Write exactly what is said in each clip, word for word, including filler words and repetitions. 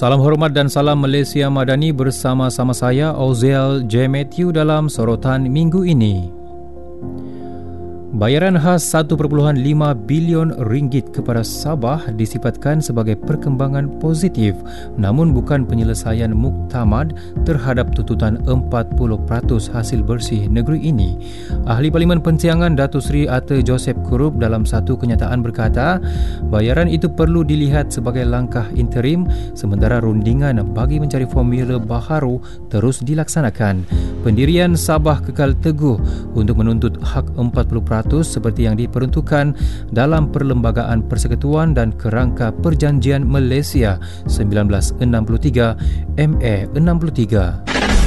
Salam hormat dan salam Malaysia Madani bersama-sama saya Oziel J. Matthew dalam sorotan minggu ini. Bayaran khas satu perpuluhan lima bilion ringgit kepada Sabah disifatkan sebagai perkembangan positif namun bukan penyelesaian muktamad terhadap tuntutan empat puluh peratus hasil bersih negeri ini. Ahli Parlimen Pensiangan Datuk Seri Arthur Joseph Kurup dalam satu kenyataan berkata, bayaran itu perlu dilihat sebagai langkah interim sementara rundingan bagi mencari formula baharu terus dilaksanakan. Pendirian Sabah kekal teguh untuk menuntut hak empat puluh peratus seperti yang diperuntukkan dalam Perlembagaan Persekutuan dan Kerangka Perjanjian Malaysia seribu sembilan ratus enam puluh tiga M A enam puluh tiga.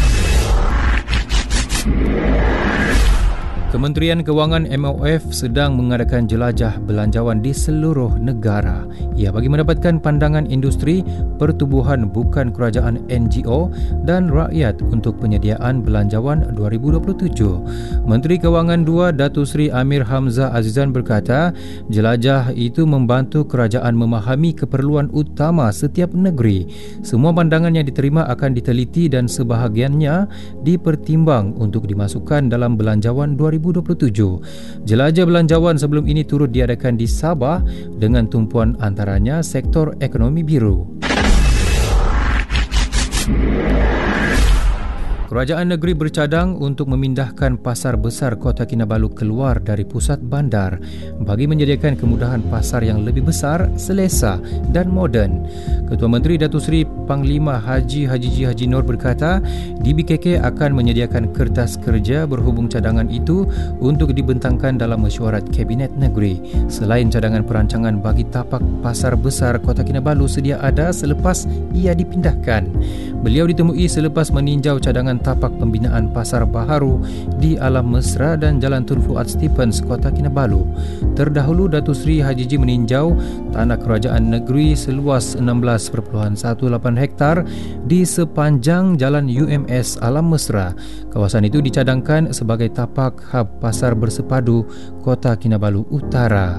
Kementerian Kewangan M O F sedang mengadakan jelajah belanjawan di seluruh negara. Ia bagi mendapatkan pandangan industri, pertubuhan bukan kerajaan N G O dan rakyat untuk penyediaan belanjawan dua ribu dua puluh tujuh. Menteri Kewangan dua Datuk Seri Amir Hamzah Azizan berkata, jelajah itu membantu kerajaan memahami keperluan utama setiap negeri. Semua pandangan yang diterima akan diteliti dan sebahagiannya dipertimbang untuk dimasukkan dalam belanjawan dua ribu dua puluh tujuh. Jelajah belanjawan sebelum ini turut diadakan di Sabah dengan tumpuan antaranya sektor ekonomi biru. Kerajaan negeri bercadang untuk memindahkan pasar besar Kota Kinabalu keluar dari pusat bandar bagi menyediakan kemudahan pasar yang lebih besar, selesa dan moden. Ketua Menteri Datuk Seri Panglima Haji Haji G. Haji Nur berkata, D B K K akan menyediakan kertas kerja berhubung cadangan itu untuk dibentangkan dalam mesyuarat Kabinet Negeri. Selain cadangan perancangan bagi tapak pasar besar Kota Kinabalu sedia ada selepas ia dipindahkan. Beliau ditemui selepas meninjau cadangan tapak pembinaan pasar baharu di Alam Mesra dan Jalan Tun Fuad Stephens, Kota Kinabalu. Terdahulu Datuk Seri Haji G meninjau tanah kerajaan negeri seluas enam belas perpuluhan lapan belas hektar di sepanjang Jalan U M S Alam Mesra. Kawasan itu dicadangkan sebagai tapak hub pasar bersepadu Kota Kinabalu Utara.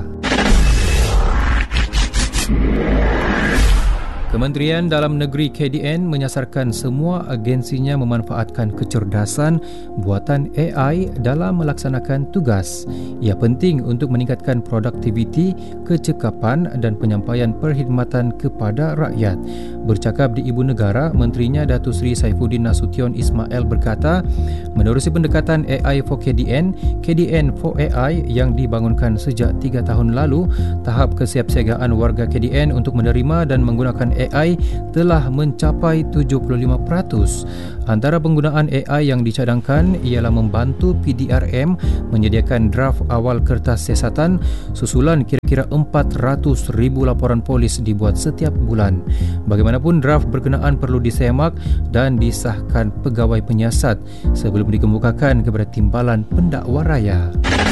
Kementerian Dalam Negeri K D N menyasarkan semua agensinya memanfaatkan kecerdasan buatan A I dalam melaksanakan tugas. Ia penting untuk meningkatkan produktiviti, kecekapan dan penyampaian perkhidmatan kepada rakyat. Bercakap di Ibu Negara, Menterinya Datuk Seri Saifuddin Nasution Ismail berkata, menerusi pendekatan A I for K D N, K D N for A I yang dibangunkan sejak tiga tahun lalu, tahap kesiapsiagaan warga K D N untuk menerima dan menggunakan A I telah mencapai tujuh puluh lima peratus. Antara penggunaan A I yang dicadangkan ialah membantu P D R M menyediakan draft awal kertas siasatan susulan kira-kira empat ratus ribu laporan polis dibuat setiap bulan. Bagaimanapun draft berkenaan perlu disemak dan disahkan pegawai penyiasat sebelum dikemukakan kepada timbalan pendakwa raya.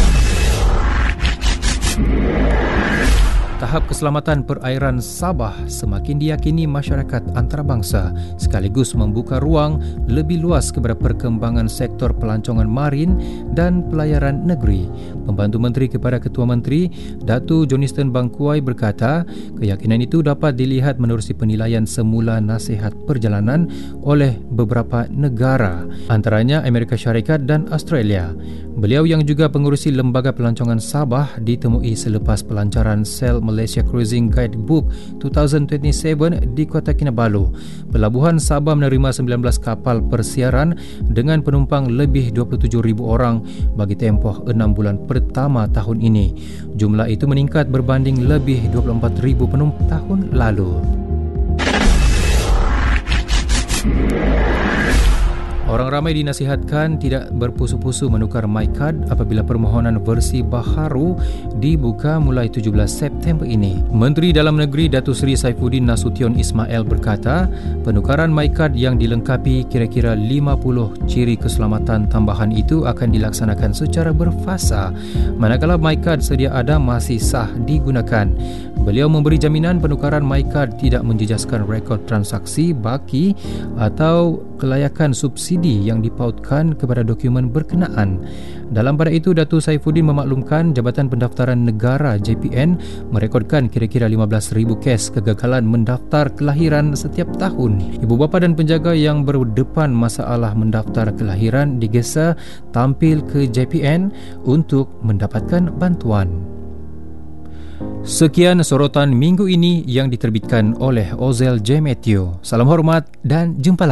Tahap keselamatan perairan Sabah semakin diyakini masyarakat antarabangsa sekaligus membuka ruang lebih luas kepada perkembangan sektor pelancongan marin dan pelayaran negeri. Pembantu Menteri kepada Ketua Menteri, Datuk Johnston Bangkuai berkata, keyakinan itu dapat dilihat menerusi penilaian semula nasihat perjalanan oleh beberapa negara, antaranya Amerika Syarikat dan Australia. Beliau yang juga pengurusi Lembaga Pelancongan Sabah ditemui selepas pelancaran sel Malaysia Cruising Guidebook dua ribu dua puluh tujuh di Kota Kinabalu. Pelabuhan Sabah menerima sembilan belas kapal persiaran dengan penumpang lebih dua puluh tujuh ribu orang bagi tempoh enam bulan pertama tahun ini. Jumlah itu meningkat berbanding lebih dua puluh empat ribu penumpang tahun lalu. Orang ramai dinasihatkan tidak berpusu-pusu menukar MyCard apabila permohonan versi baharu dibuka mulai tujuh belas September ini. Menteri Dalam Negeri Datuk Seri Saifuddin Nasution Ismail berkata, penukaran MyCard yang dilengkapi kira-kira lima puluh ciri keselamatan tambahan itu akan dilaksanakan secara berfasa. Manakala MyCard sedia ada masih sah digunakan. Beliau memberi jaminan penukaran MyKad tidak menjejaskan rekod transaksi, baki atau kelayakan subsidi yang dipautkan kepada dokumen berkenaan. Dalam pada itu, Datuk Saifuddin memaklumkan Jabatan Pendaftaran Negara J P N merekodkan kira-kira lima belas ribu kes kegagalan mendaftar kelahiran setiap tahun. Ibu bapa dan penjaga yang berdepan masalah mendaftar kelahiran digesa tampil ke J P N untuk mendapatkan bantuan. Sekian sorotan minggu ini yang diterbitkan oleh Ozel J. Matthew. Salam hormat dan jumpa lagi.